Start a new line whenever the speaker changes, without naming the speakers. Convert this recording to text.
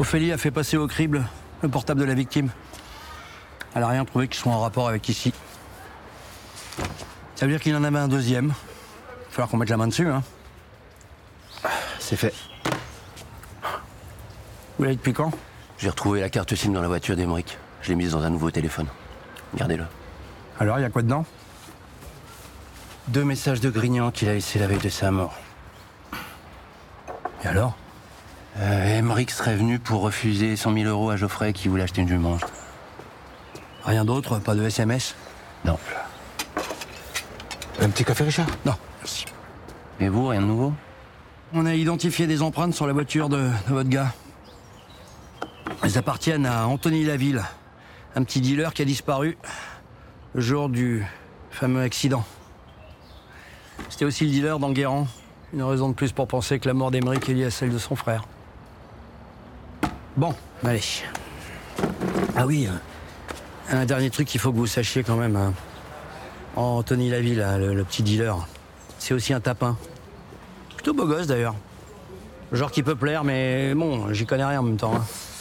Ophélie a fait passer au crible le portable de la victime. Elle a rien trouvé qui soit en rapport avec ici. Ça veut dire qu'il en avait un deuxième. Il va falloir qu'on mette la main dessus, hein.
C'est fait.
Vous l'avez depuis quand?
J'ai retrouvé la carte SIM dans la voiture d'Emeric. Je l'ai mise dans un nouveau téléphone. Gardez-le.
Alors, il y a quoi dedans?
2 messages de Grignan qu'il a laissés la veille de sa mort.
Et alors?
Emeric serait venu pour refuser 100 000 euros à Geoffrey qui voulait acheter une jument.
Rien d'autre? Pas de SMS?
Non.
Un petit café, Richard?
Non, merci.
Et vous, rien de nouveau?
On a identifié des empreintes sur la voiture de votre gars. Elles appartiennent à Anthony Laville, un petit dealer qui a disparu le jour du fameux accident. C'était aussi le dealer d'Enguerrand. Une raison de plus pour penser que la mort d'Emeric est liée à celle de son frère. Bon, allez. Ah oui, un dernier truc qu'il faut que vous sachiez quand même. Hein. Anthony Laville, hein, le petit dealer, c'est aussi un tapin. Plutôt beau gosse d'ailleurs. Le genre qui peut plaire, mais bon, j'y connais rien en même temps. Hein.